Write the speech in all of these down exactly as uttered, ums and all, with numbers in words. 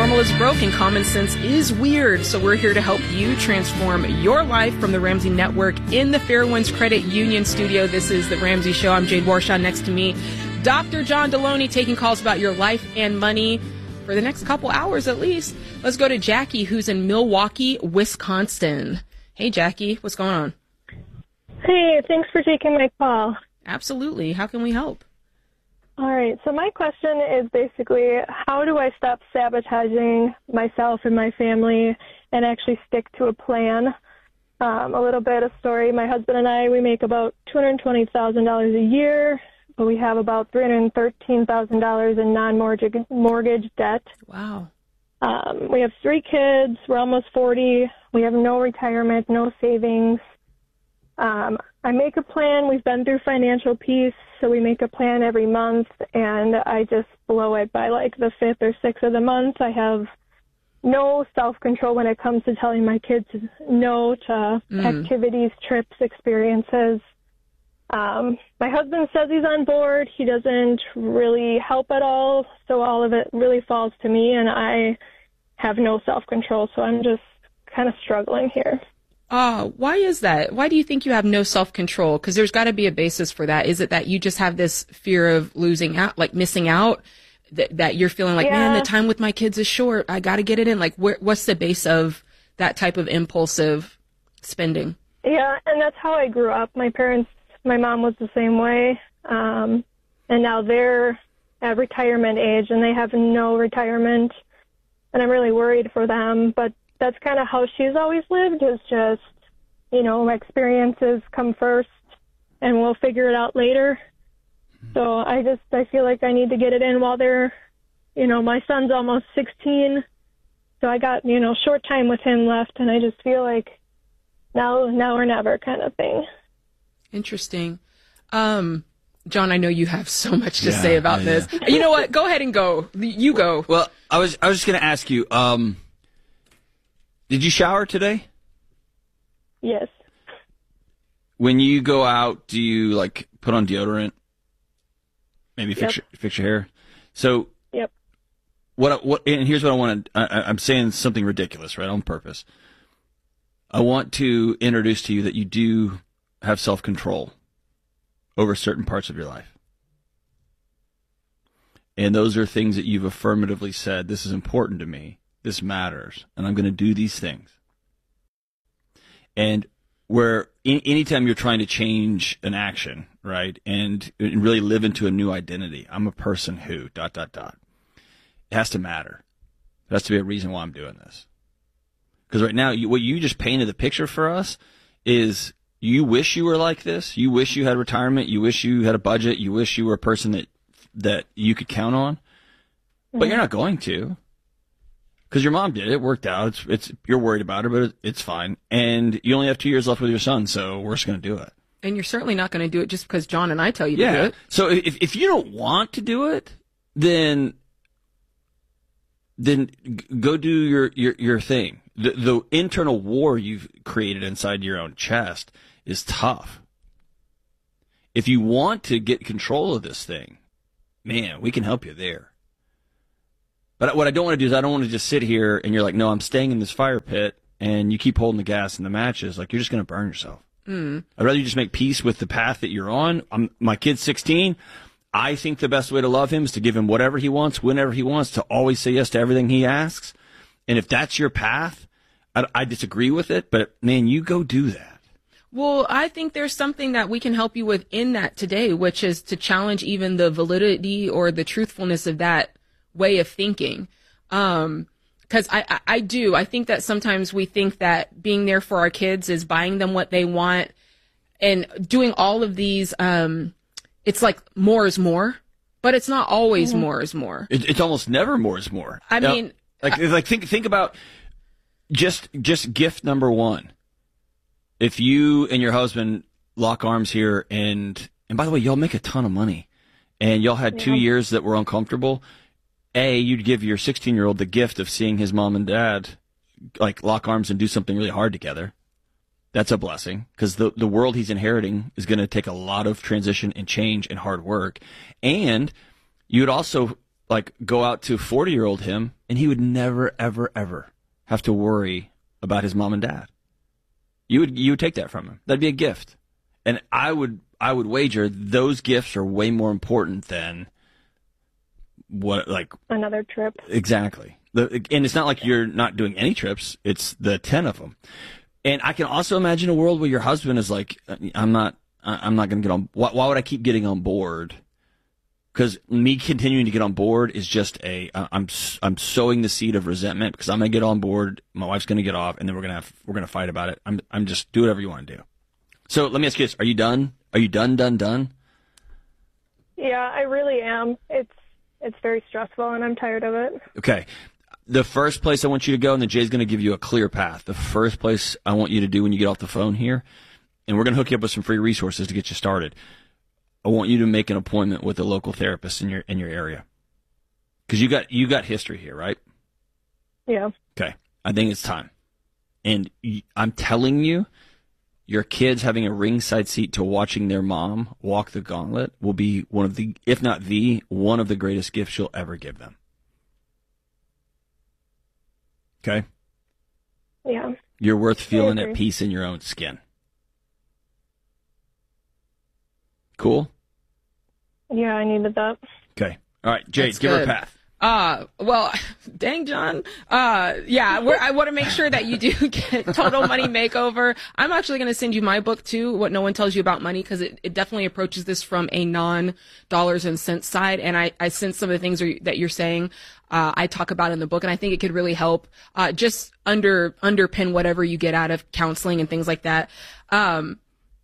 normal is broke and common sense is weird. So we're here to help you transform your life from the Ramsey Network in the Fairwinds Credit Union studio. This is The Ramsey Show. I'm Jade Warshaw. Next to me, Doctor John Deloney, taking calls about your life and money for the next couple hours at least. Let's go to Jackie, who's in Milwaukee, Wisconsin. Hey, Jackie, what's going on? Hey, thanks for taking my call. Absolutely. How can we help? All right, so my question is basically, how do I stop sabotaging myself and my family and actually stick to a plan? Um, a little bit of story. My husband and I, we make about two hundred twenty thousand dollars a year, but we have about three hundred thirteen thousand dollars in non-mortgage mortgage debt. Wow. Um, we have three kids. We're almost forty. We have no retirement, no savings. Um, I make a plan. We've been through financial peace, so we make a plan every month, and I just blow it by like the fifth or sixth of the month. I have no self-control when it comes to telling my kids no to mm. activities, trips, experiences. Um, my husband says he's on board. He doesn't really help at all, so all of it really falls to me, and I have no self-control, so I'm just kind of struggling here. Uh, why is that? Why do you think you have no self-control? Because there's got to be a basis for that. Is it that you just have this fear of losing out, like missing out, that, that you're feeling like, yeah. man, the time with my kids is short. I got to get it in. Like, where, what's the base of that type of impulsive spending? Yeah, and that's how I grew up. My parents, my mom was the same way. Um, and now they're at retirement age and they have no retirement. And I'm really worried for them, but that's kind of how she's always lived, is just, you know, my experiences come first and we'll figure it out later. So I just, I feel like I need to get it in while they're, you know, my son's almost sixteen. So I got, you know, short time with him left, and I just feel like now, now or never kind of thing. Interesting. Um, John, I know you have so much to yeah, say about yeah, this. Yeah. You know what? Go ahead and go. You go. Well, I was, I was just going to ask you, um, did you shower today? Yes. When you go out, do you like put on deodorant? Maybe fix yep. your, fix your hair. So. Yep. What? What? And here's what I want to. I, I'm saying something ridiculous, right? On purpose. I want to introduce to you that you do have self-control over certain parts of your life, and those are things that you've affirmatively said. This is important to me. This matters, and I'm going to do these things. And where any, anytime you're trying to change an action, right, and, and really live into a new identity, I'm a person who, dot, dot, dot, it has to matter. There has to be a reason why I'm doing this. Because right now, you, what you just painted the picture for us is you wish you were like this. You wish you had retirement. You wish you had a budget. You wish you were a person that, that you could count on. But mm-hmm. you're not going to. Because your mom did it. It worked out. It's, it's, you're worried about her, but it's fine. And you only have two years left with your son, so we're just going to do it. And you're certainly not going to do it just because John and I tell you yeah. to do it. So if if you don't want to do it, then then go do your, your, your thing. The, the internal war you've created inside your own chest is tough. If you want to get control of this thing, man, we can help you there. But what I don't want to do is I don't want to just sit here and you're like, no, I'm staying in this fire pit, and you keep holding the gas and the matches. Like, you're just going to burn yourself. Mm. I'd rather you just make peace with the path that you're on. I'm, my kid's sixteen. I think the best way to love him is to give him whatever he wants, whenever he wants, to always say yes to everything he asks. And if that's your path, I, I disagree with it, but man, you go do that. Well, I think there's something that we can help you with in that today, which is to challenge even the validity or the truthfulness of that way of thinking. Um, cause I, I, I do, I think that sometimes we think that being there for our kids is buying them what they want and doing all of these, um, it's like more is more, but it's not always mm-hmm. more is more. It, it's almost never more is more. I now, mean, like, I, like think, think about just, just gift number one. If you and your husband lock arms here and, and by the way, y'all make a ton of money and y'all had yeah. two years that were uncomfortable. A, you'd give your sixteen-year-old the gift of seeing his mom and dad like lock arms and do something really hard together. That's a blessing, because the, the world he's inheriting is going to take a lot of transition and change and hard work. And you'd also like go out to forty year old him and he would never, ever, ever have to worry about his mom and dad. You would, you would take that from him. That'd be a gift. And I would, I would wager those gifts are way more important than what, like another trip. Exactly. The, and it's not like you're not doing any trips. It's the ten of them. And I can also imagine a world where your husband is like, I'm not, I'm not going to get on. Why, why would I keep getting on board? Because me continuing to get on board is just a, I'm, I'm sowing the seed of resentment because I'm going to get on board. My wife's going to get off and then we're going to have, we're going to fight about it. I'm, I'm just do whatever you want to do. So let me ask you this. Are you done? Are you done, done, done? Yeah, I really am. It's, it's very stressful and I'm tired of it. Okay. The first place I want you to go, and then Jay's going to give you a clear path. The first place I want you to do when you get off the phone here, and we're going to hook you up with some free resources to get you started. I want you to make an appointment with a local therapist in your in your area, because you got you got history here, right? Yeah. Okay. I think it's time, and I'm telling you, your kids having a ringside seat to watching their mom walk the gauntlet will be one of the, if not the, one of the greatest gifts you'll ever give them. Okay? Yeah. You're worth feeling at peace in your own skin. Cool? Yeah, I needed that. Okay. All right, Jade, That's give good. her a path. Uh, well, dang, John. Uh, yeah, we're, I want to make sure that you do get Total Money Makeover. I'm actually going to send you my book too, What No One Tells You About Money, because it, it definitely approaches this from a non-dollars and cents side. And I, I sense some of the things are, that you're saying, uh, I talk about in the book, and I think it could really help, uh, just under, underpin whatever you get out of counseling and things like that. Um,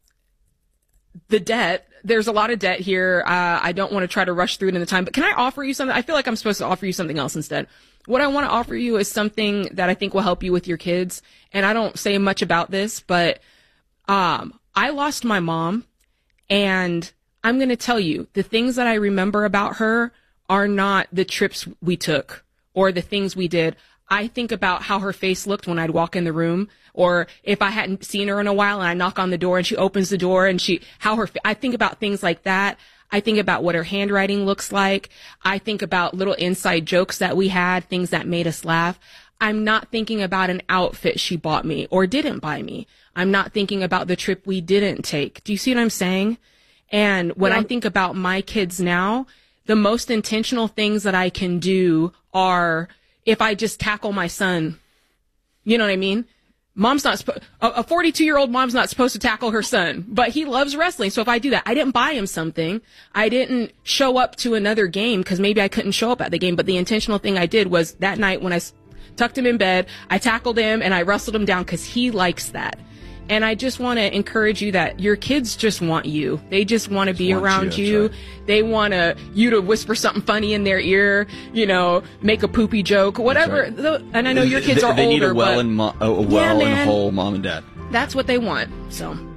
the debt, there's a lot of debt here. Uh, I don't want to try to rush through it in the time, but can I offer you something? I feel like I'm supposed to offer you something else instead. What I want to offer you is something that I think will help you with your kids. And I don't say much about this, but, um, I lost my mom, and I'm going to tell you the things that I remember about her are not the trips we took or the things we did. I think about how her face looked when I'd walk in the room, or if I hadn't seen her in a while and I knock on the door and she opens the door and she, how her, I think about things like that. I think about what her handwriting looks like. I think about little inside jokes that we had, things that made us laugh. I'm not thinking about an outfit she bought me or didn't buy me. I'm not thinking about the trip we didn't take. Do you see what I'm saying? And when yeah. I think about my kids now, the most intentional things that I can do are if I just tackle my son. You know what I mean? Mom's not supposed, a forty-two year old mom's not supposed to tackle her son, but he loves wrestling. So if I do that, I didn't buy him something. I didn't show up to another game because maybe I couldn't show up at the game. But the intentional thing I did was that night when I tucked him in bed, I tackled him and I wrestled him down because he likes that. And I just want to encourage you that your kids just want you. They just want to be around you. you. Right. They want to you to whisper something funny in their ear, you know, make a poopy joke, whatever. Right. And I know your kids they, are they older, need a well but and mo- a well yeah, and whole mom and dad. That's what they want. So.